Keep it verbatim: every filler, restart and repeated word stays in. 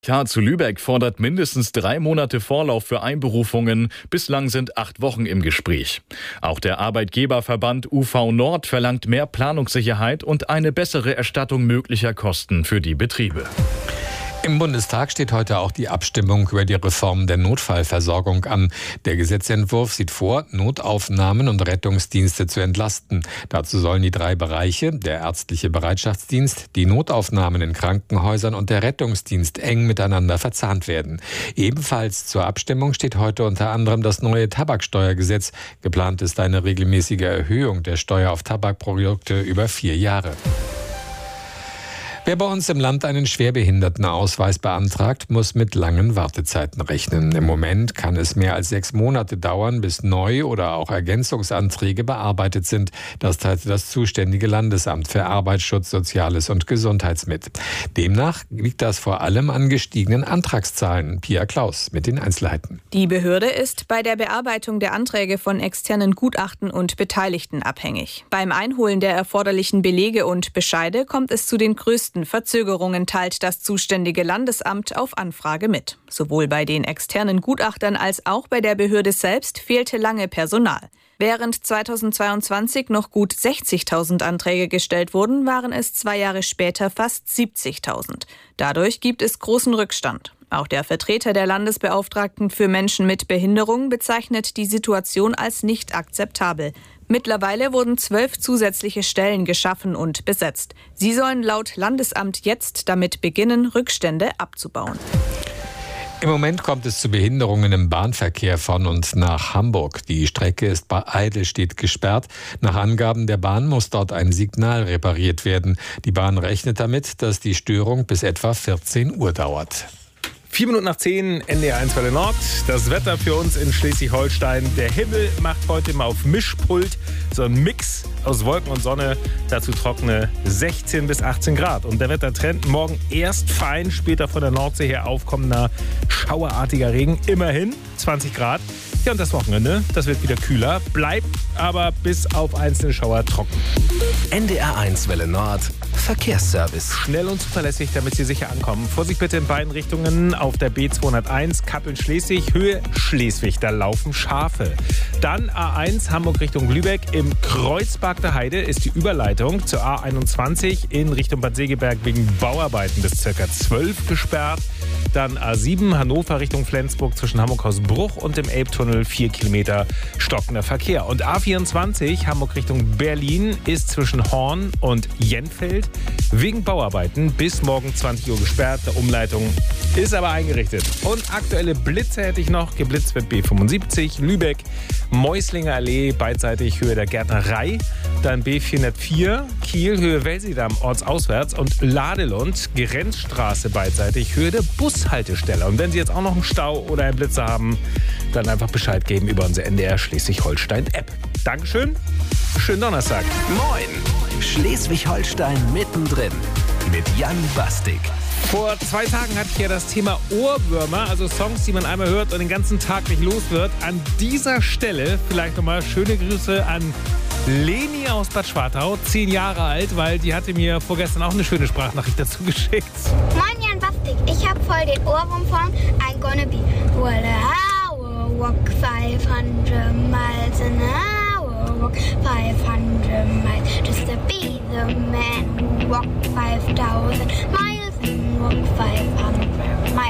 K zu Lübeck fordert mindestens drei Monate Vorlauf für Einberufungen. Bislang sind acht Wochen im Gespräch. Auch der Arbeitgeberverband U V Nord verlangt mehr Planungssicherheit und eine bessere Erstattung möglicher Kosten für die Betriebe. Im Bundestag steht heute auch die Abstimmung über die Reform der Notfallversorgung an. Der Gesetzentwurf sieht vor, Notaufnahmen und Rettungsdienste zu entlasten. Dazu sollen die drei Bereiche, der ärztliche Bereitschaftsdienst, die Notaufnahmen in Krankenhäusern und der Rettungsdienst eng miteinander verzahnt werden. Ebenfalls zur Abstimmung steht heute unter anderem das neue Tabaksteuergesetz. Geplant ist eine regelmäßige Erhöhung der Steuer auf Tabakprodukte über vier Jahre. Wer bei uns im Land einen Schwerbehindertenausweis beantragt, muss mit langen Wartezeiten rechnen. Im Moment kann es mehr als sechs Monate dauern, bis Neu- oder auch Ergänzungsanträge bearbeitet sind. Das teilte das zuständige Landesamt für Arbeitsschutz, Soziales und Gesundheits mit. Demnach liegt das vor allem an gestiegenen Antragszahlen. Pia Klaus mit den Einzelheiten. Die Behörde ist bei der Bearbeitung der Anträge von externen Gutachten und Beteiligten abhängig. Beim Einholen der erforderlichen Belege und Bescheide kommt es zu den größten Verzögerungen, teilt das zuständige Landesamt auf Anfrage mit. Sowohl bei den externen Gutachtern als auch bei der Behörde selbst fehlte lange Personal. Während zweitausendzweiundzwanzig noch gut sechzigtausend Anträge gestellt wurden, waren es zwei Jahre später fast siebzigtausend. Dadurch gibt es großen Rückstand. Auch der Vertreter der Landesbeauftragten für Menschen mit Behinderung bezeichnet die Situation als nicht akzeptabel. Mittlerweile wurden zwölf zusätzliche Stellen geschaffen und besetzt. Sie sollen laut Landesamt jetzt damit beginnen, Rückstände abzubauen. Im Moment kommt es zu Behinderungen im Bahnverkehr von und nach Hamburg. Die Strecke ist bei Eidelstedt gesperrt. Nach Angaben der Bahn muss dort ein Signal repariert werden. Die Bahn rechnet damit, dass die Störung bis etwa vierzehn Uhr dauert. Vier Minuten nach zehn, N D R eins Welle Nord. Das Wetter für uns in Schleswig-Holstein. Der Himmel macht heute mal auf Mischpult so ein Mix aus Wolken und Sonne. Dazu trockene sechzehn bis achtzehn Grad. Und der Wettertrend morgen erst fein, später von der Nordsee her aufkommender schauerartiger Regen. Immerhin zwanzig Grad. Ja, und das Wochenende, das wird wieder kühler, bleibt aber bis auf einzelne Schauer trocken. N D R eins Welle Nord, Verkehrsservice. Schnell und zuverlässig, damit Sie sicher ankommen. Vorsicht bitte in beiden Richtungen auf der B zweihunderteins, Kappeln-Schleswig, Höhe Schleswig, da laufen Schafe. Dann A eins, Hamburg Richtung Lübeck, im Kreuzberg der Heide ist die Überleitung zur A einundzwanzig in Richtung Bad Segeberg wegen Bauarbeiten bis ca. zwölf gesperrt. Dann A sieben, Hannover Richtung Flensburg zwischen Hamburg-Hausbruch und dem Elbtunnel, vier Kilometer stockender Verkehr. Und A vierundzwanzig, Hamburg Richtung Berlin, ist zwischen Horn und Jenfeld wegen Bauarbeiten bis morgen zwanzig Uhr gesperrt. Der Umleitung ist aber eingerichtet. Und aktuelle Blitze hätte ich noch. Geblitzt wird B fünfundsiebzig, Lübeck, Meuslinger Allee, beidseitig Höhe der Gärtnerei. Dann B vierhundertvier, Kiel, Höhe Welsidamm, ortsauswärts. Und Ladelund, Grenzstraße, beidseitig Höhe der Bushaltestelle. Und wenn Sie jetzt auch noch einen Stau oder einen Blitzer haben, dann einfach Bescheid geben über unsere N D R Schleswig-Holstein-App. Dankeschön, schönen Donnerstag. Moin, Schleswig-Holstein mittendrin mit Jan Bastik. Vor zwei Tagen hatte ich ja das Thema Ohrwürmer, also Songs, die man einmal hört und den ganzen Tag nicht los wird. An dieser Stelle vielleicht nochmal schöne Grüße an Leni aus Bad Schwartau, zehn Jahre alt, weil die hatte mir vorgestern auch eine schöne Sprachnachricht dazu geschickt. Moin Jan Bastik, ich habe voll den Ohrwurm von I'm gonna be well, I will walk five hundred miles an hour, walk five hundred miles just to be the man who walked five thousand miles and walk five hundred miles.